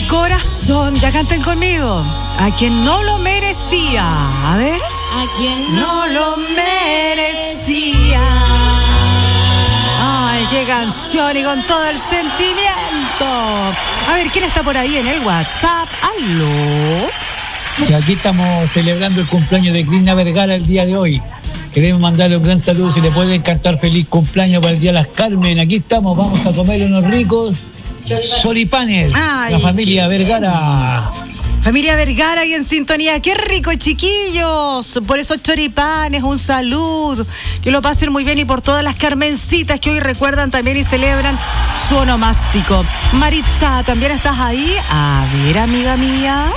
corazón, ya canten conmigo. A quien no lo merecía. A ver. A quien no lo merecía. Ay, qué canción y con todo el sentimiento. A ver, ¿quién está por ahí en el WhatsApp? ¿Aló? Y aquí estamos celebrando el cumpleaños de Krishna Vergara el día de hoy. Queremos mandarle un gran saludo, si le pueden cantar feliz cumpleaños para el Día de las Carmen. Aquí estamos, vamos a comer unos ricos choripanes. Ay, la familia Vergara. Familia Vergara y en sintonía. ¡Qué rico, chiquillos! Por esos choripanes, un saludo. Que lo pasen muy bien y por todas las carmencitas que hoy recuerdan también y celebran su onomástico. Maritza, ¿también estás ahí? A ver, amiga mía.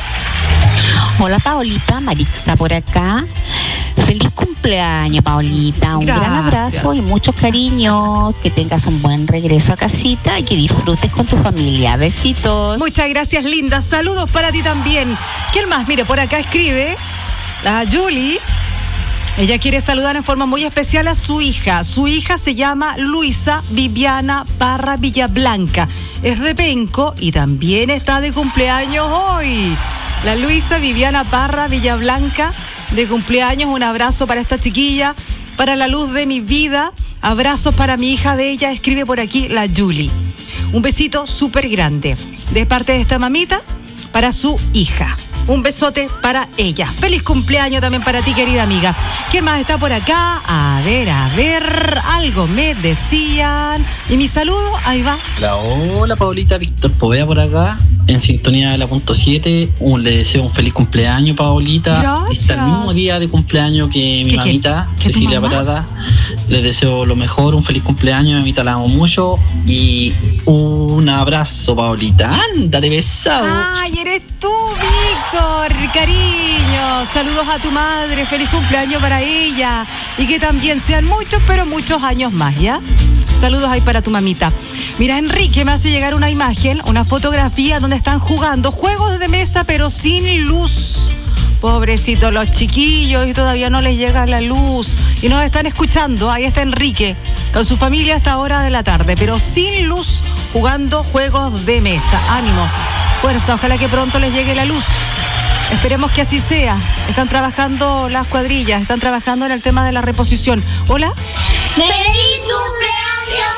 Hola, Paolita, Maritza por acá. Feliz cumpleaños, Paolita. Un Gracias. gran abrazo y muchos cariños. Que tengas un buen regreso a casita y que disfrutes con tu familia. Besitos. Muchas gracias, linda. Saludos para ti también. ¿Quién más? Mire, por acá escribe la Julie. Ella quiere saludar en forma muy especial a su hija. Su hija se llama Luisa Viviana Parra Villablanca. Es de Penco y también está de cumpleaños hoy. La Luisa Viviana Parra Villablanca de cumpleaños. Un abrazo para esta chiquilla, para la luz de mi vida. Abrazos para mi hija bella. Escribe por aquí la Julie. Un besito súper grande de parte de esta mamita para su hija. Un besote para ella. Feliz cumpleaños también para ti, querida amiga. ¿Quién más está por acá? A ver. Algo me decían. Y mi saludo, ahí va. Hola, Paolita, Víctor Poveda por acá, en sintonía de la punto 7. Le deseo un feliz cumpleaños, Paolita. Gracias. Está el mismo día de cumpleaños que mi mamita, ¿Qué tu Cecilia mamá? Parada. Les deseo lo mejor, un feliz cumpleaños, mi mamita la amo mucho. Y un abrazo, Paolita. Ándate, besado. ¡Ay, eres tú, Víctor! Cariño, saludos a tu madre, feliz cumpleaños para ella y que también sean muchos, pero muchos años más, ¿ya? Saludos ahí para tu mamita. Mira, Enrique me hace llegar una imagen, una fotografía donde están jugando juegos de mesa, pero sin luz. Pobrecitos los chiquillos y todavía no les llega la luz y nos están escuchando. Ahí está Enrique con su familia a esta hora de la tarde, pero sin luz, jugando juegos de mesa. Ánimo, fuerza, ojalá que pronto les llegue la luz. Esperemos que así sea. Están trabajando las cuadrillas, están trabajando en el tema de la reposición. ¿Hola? ¡Feliz cumpleaños,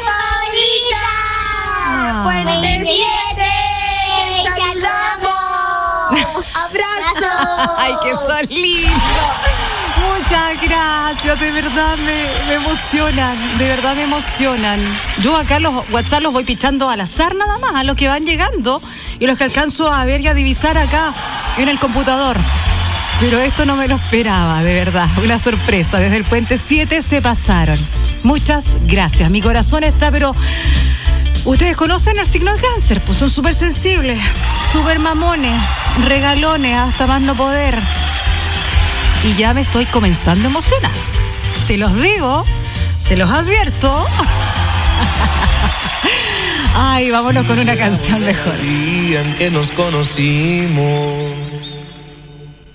Paolita! ¡Puente 7! ¡Saludamos! ¡Abrazo! ¡Ay, que son lindos! Muchas gracias, de verdad me emocionan, de verdad me emocionan. Yo acá los WhatsApp los voy pichando al azar nada más, a los que van llegando y los que alcanzo a ver y a divisar acá en el computador. Pero esto no me lo esperaba, de verdad, una sorpresa. Desde el Puente 7 se pasaron. Muchas gracias, mi corazón está, pero... Ustedes conocen el signo de Cáncer, pues son súper sensibles, súper mamones, regalones, hasta más no poder. Y ya me estoy comenzando a emocionar. Se los digo, se los advierto. Ay, vámonos con una canción mejor. El día en que nos conocimos.